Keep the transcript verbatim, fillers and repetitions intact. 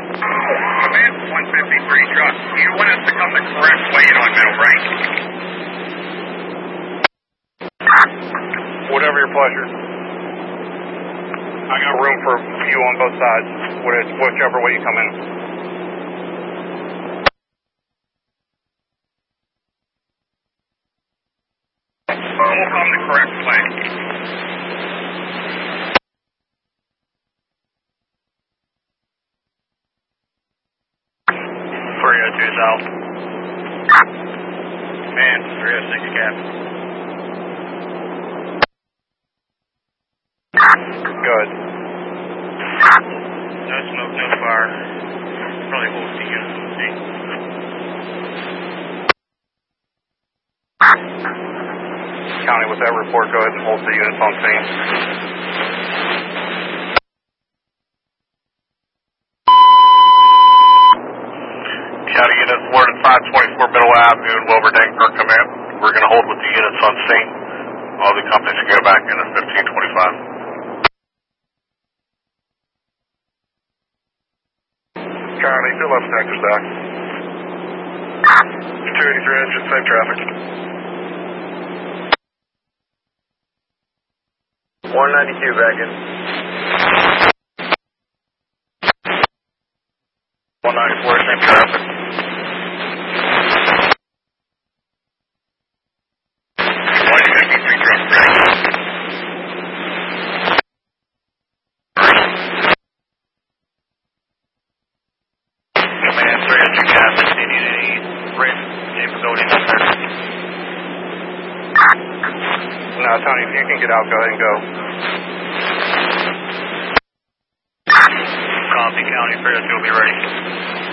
Command one fifty-three truck. Do you want us to come the correct way in on middle range? Whatever your pleasure. I got room for you on both sides, whichever way you come in. We'll come the correct way. three oh two South. Man, three oh six Cap. Good. No smoke, no fire. Probably hold the units on the scene. County, with that report, go ahead and hold the units on scene. County unit Florida five twenty-four Middle Avenue in Wilberding, our command. We're going to hold with the units on scene. All the companies can go back in at fifteen twenty-five. County, two left sectors back. two eighty-three engine, same traffic. one ninety-two back in. one ninety-four, same traffic. one fifty-three truck ready. Command three hundred Cap, needing any race capabilities up there? No, Tony, if you can get out, go ahead and go. Copy, County three oh two will be ready.